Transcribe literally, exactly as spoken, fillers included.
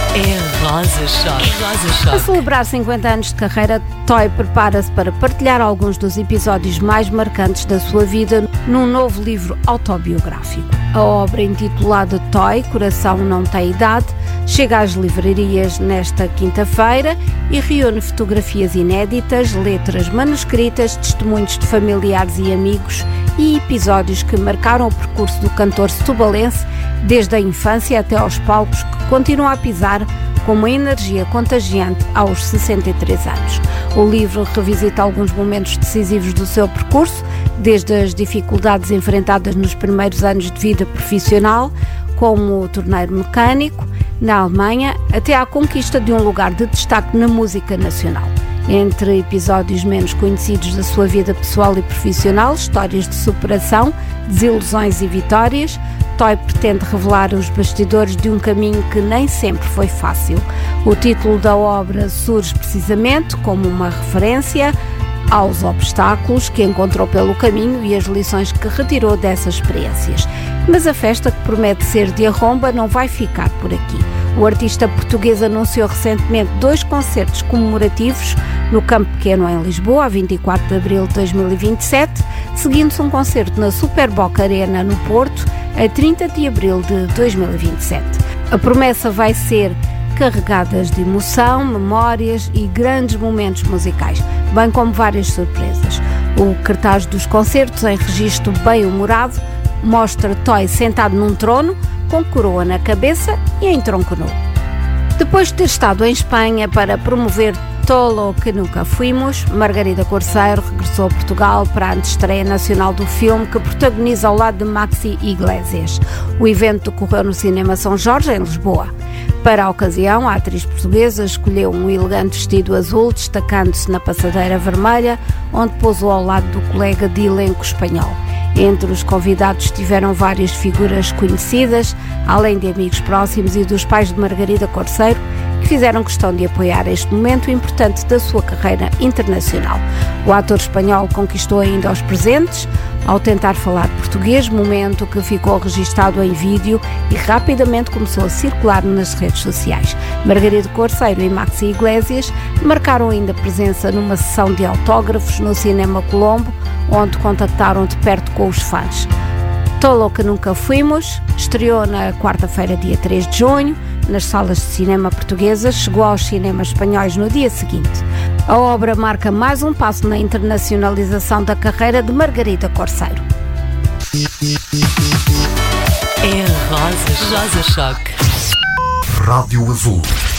É Rosa Choque. Rosa Choque. A celebrar cinquenta anos de carreira, Toy prepara-se para partilhar alguns dos episódios mais marcantes da sua vida num novo livro autobiográfico. A obra, intitulada Toy, Coração Não Tem Idade, chega às livrarias nesta quinta-feira e reúne fotografias inéditas, letras manuscritas, testemunhos de familiares e amigos e episódios que marcaram o percurso do cantor setubalense desde a infância até aos palcos, que continua a pisar com uma energia contagiante aos sessenta e três anos. O livro revisita alguns momentos decisivos do seu percurso, desde as dificuldades enfrentadas nos primeiros anos de vida profissional, como o torneiro mecânico na Alemanha, até à conquista de um lugar de destaque na música nacional. Entre episódios menos conhecidos da sua vida pessoal e profissional, histórias de superação, desilusões e vitórias, Toy pretende revelar os bastidores de um caminho que nem sempre foi fácil. O título da obra surge precisamente como uma referência aos obstáculos que encontrou pelo caminho e as lições que retirou dessas experiências. Mas a festa, que promete ser de arromba, não vai ficar por aqui. O artista português anunciou recentemente dois concertos comemorativos no Campo Pequeno, em Lisboa, a vinte e quatro de abril de dois mil e vinte e sete, seguindo-se um concerto na Superboc Arena, no Porto, a trinta de abril de dois mil e vinte e sete. A promessa vai ser carregadas de emoção, memórias e grandes momentos musicais, bem como várias surpresas. O cartaz dos concertos, em registro bem-humorado, mostra Toy sentado num trono, com coroa na cabeça e em tronco nu. Depois de ter estado em Espanha para promover Tolo que Nunca Fuimos, Margarida Corseiro regressou a Portugal para a antestreia nacional do filme, que protagoniza ao lado de Maxi Iglesias. O evento decorreu no Cinema São Jorge, em Lisboa. Para a ocasião, a atriz portuguesa escolheu um elegante vestido azul, destacando-se na passadeira vermelha, onde pousou ao lado do colega de elenco espanhol. Entre os convidados estiveram várias figuras conhecidas, além de amigos próximos e dos pais de Margarida Corseiro, que fizeram questão de apoiar este momento importante da sua carreira internacional. O ator espanhol conquistou ainda os presentes ao tentar falar português, momento que ficou registado em vídeo e rapidamente começou a circular nas redes sociais. Margarida Corseiro e Maxi Iglesias marcaram ainda presença numa sessão de autógrafos no Cinema Colombo, onde contactaram de perto com os fãs. Tolo que Nunca Fuimos estreou na quarta-feira, dia três de junho, nas salas de cinema portuguesas, chegou aos cinemas espanhóis no dia seguinte. A obra marca mais um passo na internacionalização da carreira de Margarida Corseiro. É Rosa, Rosa Choque. Rádio Azul.